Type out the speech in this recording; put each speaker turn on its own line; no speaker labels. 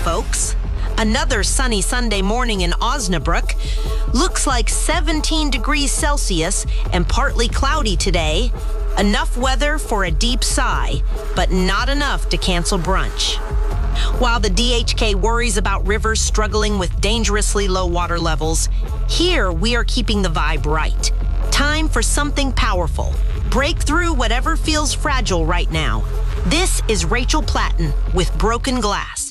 folks. Another sunny Sunday morning in Osnabrück. Looks like 17 degrees Celsius and partly cloudy today. Enough weather for a deep sigh, but not enough to cancel brunch. While the DHK worries about rivers struggling with dangerously low water levels, here we are keeping the vibe right. Time for something powerful. Break through whatever feels fragile right now. This is Rachel Platten with Broken Glass.